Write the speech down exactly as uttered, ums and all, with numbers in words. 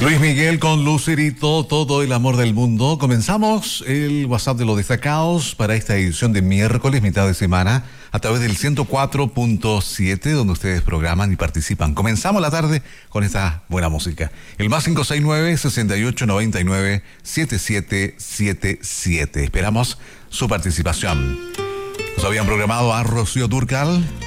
Luis Miguel con Lucerito, todo el amor del mundo. Comenzamos el WhatsApp de los destacados para esta edición de miércoles, mitad de semana, a través del ciento cuatro punto siete, donde ustedes programan y participan. Comenzamos la tarde con esta buena música. El más cinco seis nueve, seis ocho nueve nueve, siete siete siete siete. Esperamos su participación. Nos habían programado a Rocío Dúrcal,